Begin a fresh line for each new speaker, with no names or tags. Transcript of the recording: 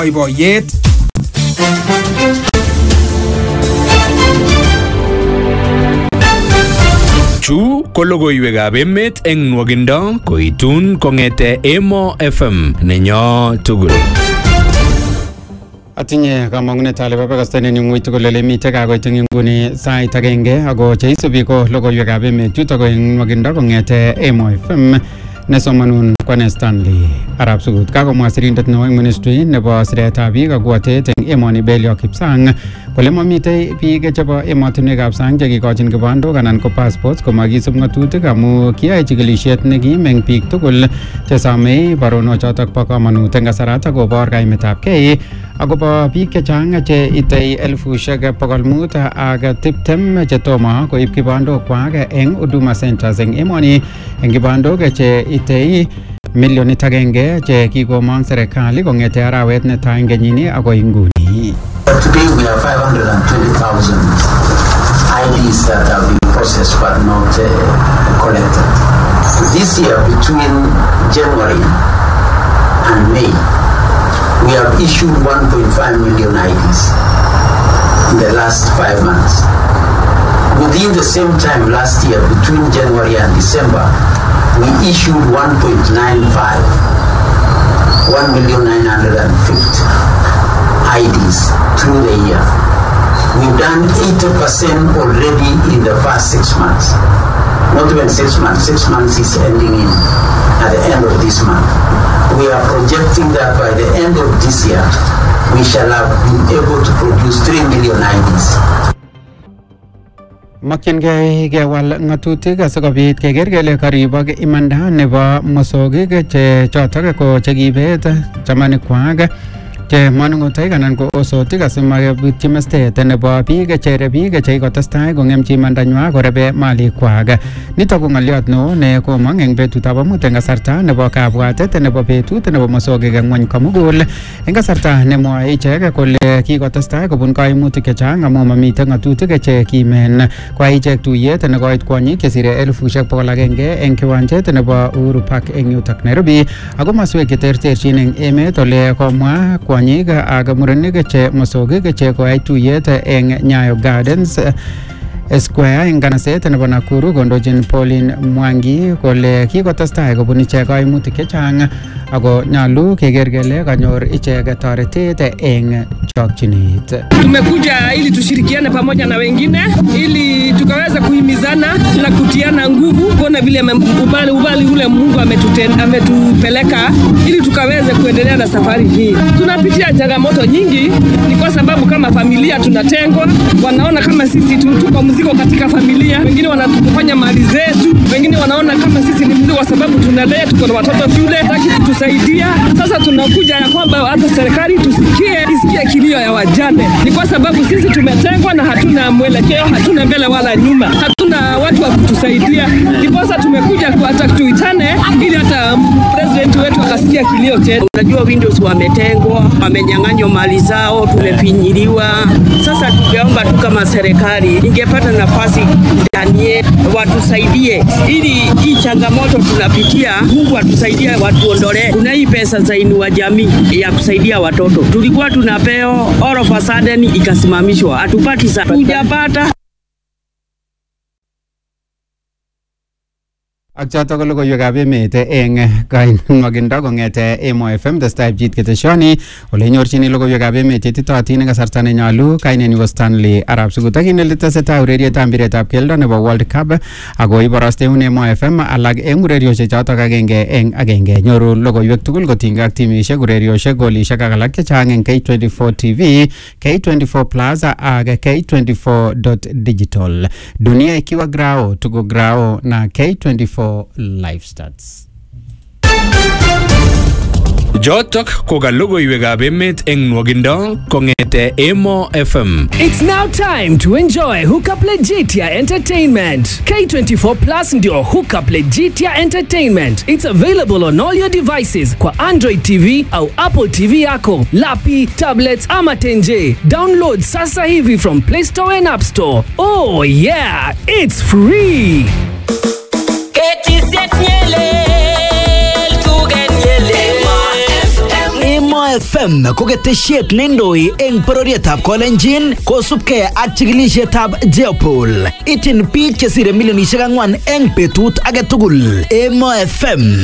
boiyet. Chu ko logoiwekab emet eng nwogindo koitun kong'ete Emo FM nenyo tugul.
Atinye kamang'unet ale babakastanen eng ng'uny tugul ole mitei kakoit eng nguni sait agenge ako cheisubi ko logoiwekab emet chutok ko eng nwogindo kong'ete Emo FM nesomanun Kwane Stanley Arap Sugut. Kakomwa sirindet neo eng ministry nebo siretab biik ak watet eng emoni Belio Kipsang kole mamitei biik chebo emotinwekab sang chekikochin kibandok anan ko passports komakisub ng'atutik amu kiyai chikilisiet nekim eng biik tugul chesomei baronochotok bo komonut eng kasaratak kobor kaimetabkei akobo biik chechang che itei 520 chetomo koib kibandokwak eng Huduma Centers eng emoni eng kibandok che itei milionit agenge che kikomong serikali kong'ete arawet netai eng kenyini akoi nguni.
Today we have 520,000 IDs that have been processed but not collected. This year, between January and May, we have issued 1.5 million IDs in the last 5 months. Within the same time last year, between January and December, we issued 1,950,000 IDs through the year. We've done 80% already in the past 6 months. Not even 6 months. 6 months is ending at the end of this month. We are projecting that by the end of this year, we shall have been able to produce 3 million IDs.
Makchingei kewal ng'atutik asikobit keker kele karibok imanda nebo mosokik che chotok ko chekibet chamanikwak che manung'otoik anan ko osotik asimakebutyi mestet nebo biik chere biik cheikotestai kong'emchi imandanywa korebe malikwak. Nitok ko ng'oliot neo ne komong eng betutab amut eng kasarta nebo kabwatet nebo betut nebo mosokik eng ng'ony komugul eng kasarta nemwoe ichek kole kikotestai kobun kaimutik chechang amu mamite ng'atutik che kimen kwai ichek tuyet nekoit kwonyik chesire 100,000 eng kiwanjet nebo Uhuru Park eng yutok Nairobi ako maswek cheterterchin eng emet ole komwa kwonyik ak murenik che mosokik che koyai tuyet eng Nyayo Gardens Square eng kanaset nebo Nakuru kondochin Pauline Mwangi kole kikotestai kobun ichek kaimutik chechang ako nyalu keker kele kanyor ichek toretet eng chokchinet.
Tumekuja ili tushirikiane pamoja na wengine ili tukaweza kuhimizana na kutiana nguvu kuona vile ubali ule Mungu ametupeleka ili tukaweze kuendelea na safari hii. Tunapitia changamoto nyingi, ni kwa sababu kama familia tunatengwa, wanaona kama sisi tuko mzigo katika familia, wengine wanatufanya mali zetu, wengine wanaona kama sisi ni mzigo kwa sababu tunalea, tuko na watoto shule, hataki kutusaidia. Sasa tunakuja ya kwamba hata serikali isikie kilio ya wajane. Ni kwa sababu sisi tumetengwa na hatuna mwelekeo, hatuna mbele wala nyuma, hatuna watu wa kutusaidia. Ndiposa tumekuja hata tuitane ili hata president wetu akasikia kilio chetu.
Unajua Windows wametengwa, wamenyang'anywa mali zao, tumefinyiliwa. Sasa tungeomba tu kama serikali ingepata nafasi ndani watusaidie ili hii changamoto tunapitia, Mungu atusaidie, watuondolee. Kuna hii pesa za inua jamii ya kusaidia watoto. Tulikuwa tunapeo, all of a sudden ikasimamishwa. Hatupati sasa. Tujapata.
Ak chotok ko logoiwekab emet eng kainwagindo kong'ete Emo FM testai pchit keteshoni ole nyorchini logoiwekab emet chetitotin eng kasarta nenyolu. Kainenyu ko Stanley Arap Sugut. Akinele tesetai urerietab mpiretab keldo nebo World Cup ako iborosteun Emo FM alak eng ureriosiek chotok agenge eng agenge. Nyoru logoiwek tugul kotinygei ak timisiek, ureriosiek, golisiek ak alak chechang eng K24 TV, K24 Plus ak K24.digital. Dunia ikiwa grao, tuko grao na K24 Live Stats.
Jotok ko ka logoiwekab emet eng nwogindo kong'ete Emo FM.
It's now time to enjoy Hookup Legitia Entertainment. K24 Plus ndio Hookup Legitia Entertainment. It's available on all your devices kwa Android TV au Apple TV yako, lapi, tablets ama tenje. Download sasa hivi from Play Store and App Store. Oh yeah, it's free.
Emo FM FM ko ketesiet neindoi eng bororietab Kolenjin kosubkei ak chikilisietab Jeopol. Ityin biik chesire milionisiek 4 eng betut age tugul. Emo FM